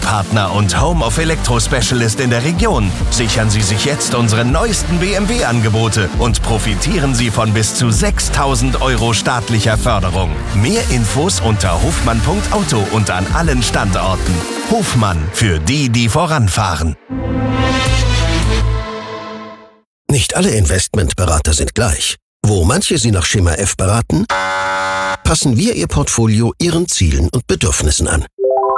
BMW-Partner und Home of Electro Specialist in der Region. Sichern Sie sich jetzt unsere neuesten BMW-Angebote und profitieren Sie von bis zu 6.000 € staatlicher Förderung. Mehr Infos unter hofmann.auto und an allen Standorten. Hofmann, für die voranfahren. Nicht alle Investmentberater sind gleich. Wo manche Sie nach Schema F beraten, passen wir Ihr Portfolio Ihren Zielen und Bedürfnissen an.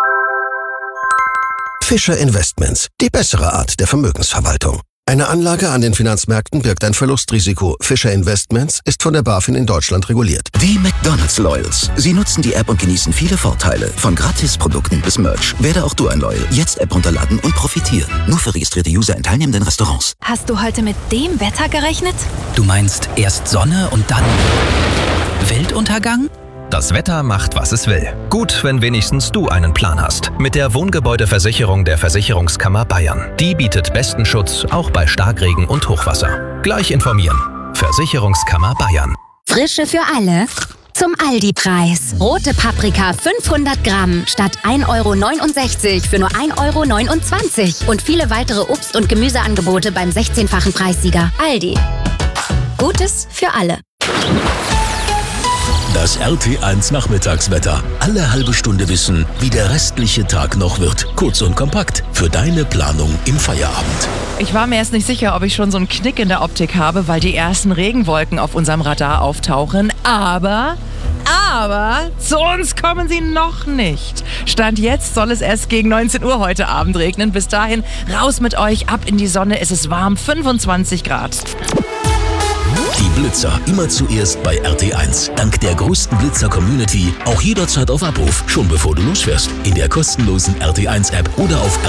Fischer Investments, die bessere Art der Vermögensverwaltung. Eine Anlage an den Finanzmärkten birgt ein Verlustrisiko. Fischer Investments ist von der BaFin in Deutschland reguliert. Die McDonald's Loyals. Sie nutzen die App und genießen viele Vorteile. Von Gratisprodukten bis Merch. Werde auch du ein Loyal. Jetzt App runterladen und profitieren. Nur für registrierte User in teilnehmenden Restaurants. Hast du heute mit dem Wetter gerechnet? Du meinst erst Sonne und dann Weltuntergang? Das Wetter macht, was es will. Gut, wenn wenigstens du einen Plan hast. Mit der Wohngebäudeversicherung der Versicherungskammer Bayern. Die bietet besten Schutz, auch bei Starkregen und Hochwasser. Gleich informieren. Versicherungskammer Bayern. Frische für alle. Zum Aldi-Preis. Rote Paprika 500 Gramm statt 1,69 € für nur 1,29 € und viele weitere Obst- und Gemüseangebote beim 16-fachen Preissieger. Aldi. Gutes für alle. Das RT1 Nachmittagswetter. Alle halbe Stunde wissen, wie der restliche Tag noch wird. Kurz und kompakt für deine Planung im Feierabend. Ich war mir erst nicht sicher, ob ich schon so einen Knick in der Optik habe, weil die ersten Regenwolken auf unserem Radar auftauchen. Aber zu uns kommen sie noch nicht. Stand jetzt soll es erst gegen 19 Uhr heute Abend regnen. Bis dahin raus mit euch, ab in die Sonne. Es ist warm, 25 Grad. Die Blitzer immer zuerst bei RT1. Dank der größten Blitzer-Community auch jederzeit auf Abruf, schon bevor du losfährst. In der kostenlosen RT1-App oder auf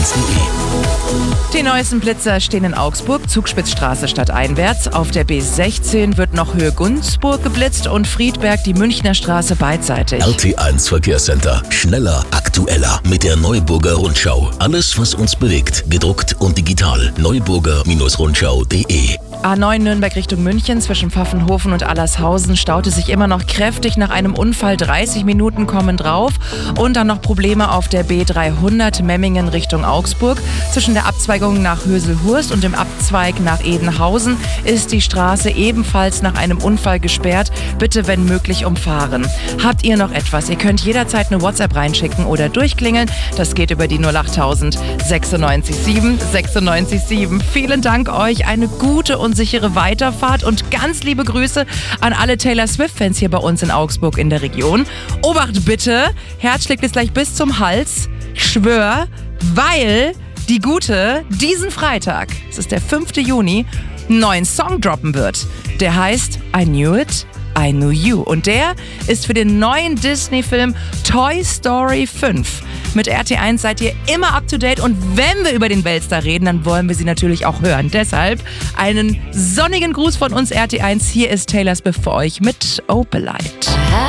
rt1.de. Die neuesten Blitzer stehen in Augsburg, Zugspitzstraße stadteinwärts. Auf der B16 wird noch Höhe Gunzburg geblitzt und Friedberg die Münchner Straße beidseitig. RT1 Verkehrscenter. Schneller, aktueller mit der Neuburger Rundschau. Alles, was uns bewegt, gedruckt und digital. neuburger-rundschau.de. A9 Nürnberg Richtung München zwischen Pfaffenhofen und Allershausen staute sich immer noch kräftig nach einem Unfall. 30 Minuten kommen drauf. Und dann noch Probleme auf der B300 Memmingen Richtung Augsburg. Zwischen der Abzweigung nach Höselhurst und dem Abzweig nach Edenhausen ist die Straße ebenfalls nach einem Unfall gesperrt. Bitte, wenn möglich, umfahren. Habt ihr noch etwas? Ihr könnt jederzeit eine WhatsApp reinschicken oder durchklingeln. Das geht über die 08000 96 7 96 7. Vielen Dank euch. Eine gute und sichere Weiterfahrt und ganz liebe Grüße an alle Taylor Swift-Fans hier bei uns in Augsburg in der Region. Obacht bitte, Herz schlägt jetzt gleich bis zum Hals. Ich schwör, weil die Gute diesen Freitag, es ist der 5. Juni, einen neuen Song droppen wird. Der heißt I Knew It, I Knew You. Und der ist für den neuen Disney-Film Toy Story 5. Mit RT1 seid ihr immer up to date und wenn wir über den Weltstar reden, dann wollen wir sie natürlich auch hören. Deshalb einen sonnigen Gruß von uns RT1. Hier ist Taylor Swift für euch mit Opalite.